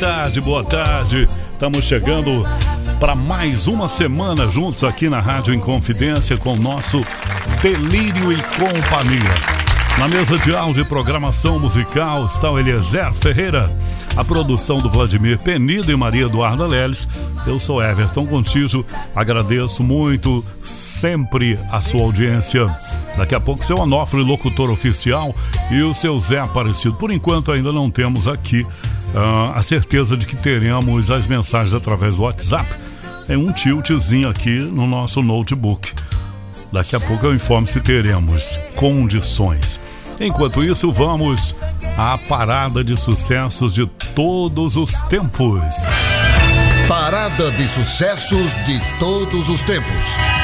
tarde, boa tarde. Estamos chegando para mais uma semana juntos aqui na Rádio Inconfidência com o nosso Delírio e Companhia. Na mesa de áudio e programação musical está o Eliezer Ferreira, a produção do Vladimir Penido e Maria Eduarda Leles. Eu sou Everton Contígio, agradeço muito sempre a sua audiência. Daqui a pouco seu Onofre, locutor oficial, e o seu Zé Aparecido. Por enquanto ainda não temos aqui a certeza de que teremos as mensagens através do WhatsApp. Tem um tiltzinho aqui no nosso notebook. Daqui a pouco eu informo se teremos condições. Enquanto isso, vamos à parada de sucessos de todos os tempos. Parada de sucessos de todos os tempos.